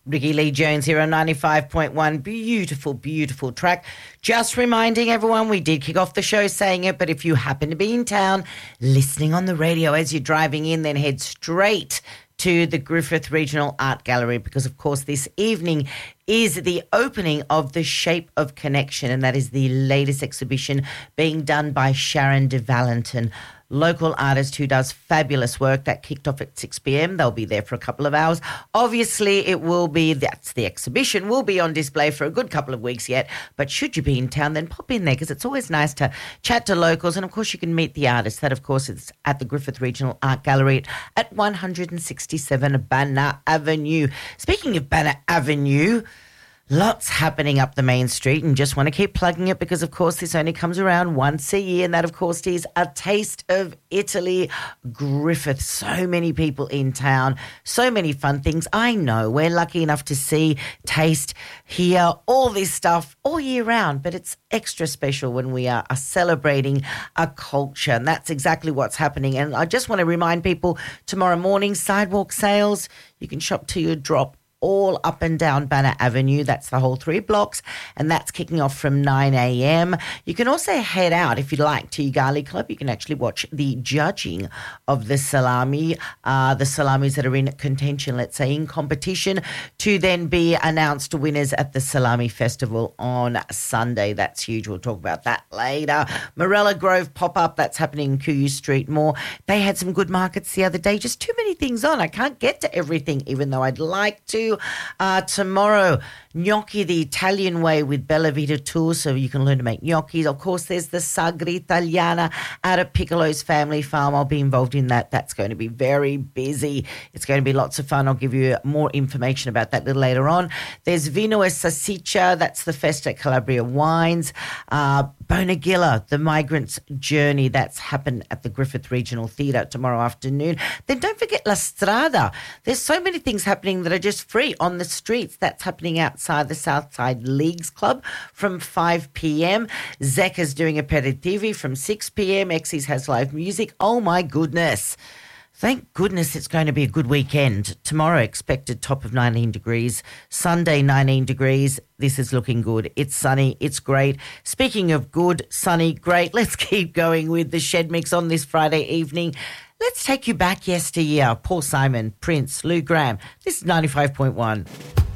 Ricky Lee Jones here on 95.1. Beautiful, beautiful track. Just reminding everyone, we did kick off the show saying it, but if you happen to be in town listening on the radio as you're driving in, then head straight to the Griffith Regional Art Gallery because, of course, this evening is the opening of The Shape of Connection, and that is the latest exhibition being done by Sharon de Valentin, local artist who does fabulous work. That kicked off at 6 p.m. They'll be there for a couple of hours. Obviously, that's the exhibition will be on display for a good couple of weeks yet, but should you be in town, then pop in there because it's always nice to chat to locals, and of course you can meet the artists. That, of course, is at the Griffith Regional Art Gallery at 167 Banner Avenue. Speaking of Banner Avenue, lots happening up the main street, and just want to keep plugging it because, of course, this only comes around once a year, and that, of course, is A Taste of Italy Griffith. So many people in town, so many fun things. I know we're lucky enough to see, taste, hear all this stuff all year round, but it's extra special when we are celebrating a culture, and that's exactly what's happening. And I just want to remind people, tomorrow morning, sidewalk sales, you can shop till you drop all up and down Banner Avenue. That's the whole 3 blocks, and that's kicking off from 9 a.m. You can also head out, if you'd like, to Ugali Club. You can actually watch the judging of the salami, the salamis that are in contention, let's say, in competition, to then be announced winners at the Salami Festival on Sunday. That's huge. We'll talk about that later. Morella Grove pop-up, that's happening in Kuyu Street Mall. They had some good markets the other day. Just too many things on. I can't get to everything, even though I'd like to. Tomorrow, gnocchi the Italian way with Bella Vita Tour, so you can learn to make gnocchis. Of course, there's the Sagre Italiana out of Piccolo's family farm. I'll be involved in that. That's going to be very busy. It's going to be lots of fun. I'll give you more information about that a little later on. There's Vino e Salsiccia. That's the Festa Calabria Wines. Bonagilla, the Migrant's Journey. That's happened at the Griffith Regional Theatre tomorrow afternoon. Then don't forget La Strada. There's so many things happening that are just free on the streets. That's happening outside the Southside Leagues Club from 5 p.m. Zecca's doing aperitivi from 6 p.m. Exy's has live music. Oh, my goodness. Thank goodness it's going to be a good weekend. Tomorrow expected top of 19 degrees. Sunday 19 degrees. This is looking good. It's sunny. It's great. Speaking of good, sunny, great, let's keep going with the Shed Mix on this Friday evening. Let's take you back yesteryear. Paul Simon, Prince, Lou Gramm. This is 95.1.